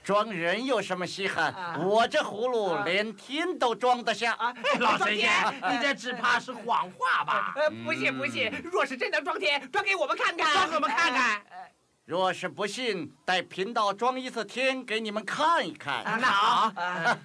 装人有什么稀罕？我这葫芦连天都装得下。 老神仙，你这只怕是谎话吧？ 不信不信，若是真能装天，装给我们看看。 装给我们看看。 若是不信，带贫道装一次天给你们看一看。 那好。